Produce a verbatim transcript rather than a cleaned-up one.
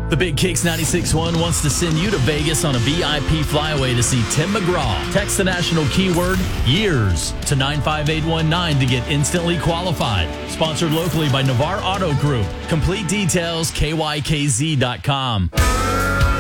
The Big Kicks ninety-six point one wants to send you to Vegas on a V I P flyaway to see Tim McGraw. Text the national keyword years to nine five eight one nine to get instantly qualified. Sponsored locally by Navarre Auto Group. Complete details, K Y K Z dot com.